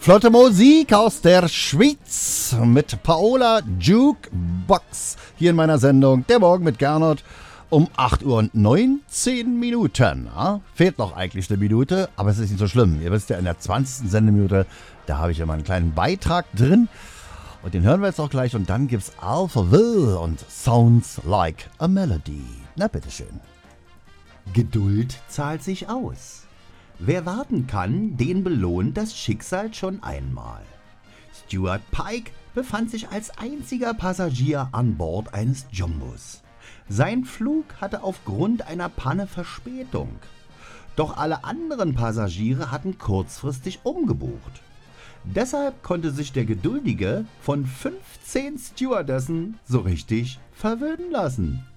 Flotte Musik aus der Schweiz mit Paola Jukebox hier in meiner Sendung Der Morgen mit Gernot um 8:19 Uhr. Ja? Fehlt noch eigentlich eine Minute, aber es ist nicht so schlimm. Ihr wisst ja, in der 20. Sendeminute, da habe ich immer einen kleinen Beitrag drin und den hören wir jetzt auch gleich und dann gibt's Alphaville und Sounds Like a Melody. Na bitteschön. Geduld zahlt sich aus. Wer warten kann, den belohnt das Schicksal schon einmal. Stuart Pike befand sich als einziger Passagier an Bord eines Jumbos. Sein Flug hatte aufgrund einer Panne Verspätung. Doch alle anderen Passagiere hatten kurzfristig umgebucht. Deshalb konnte sich der Geduldige von 15 Stewardessen so richtig verwöhnen lassen.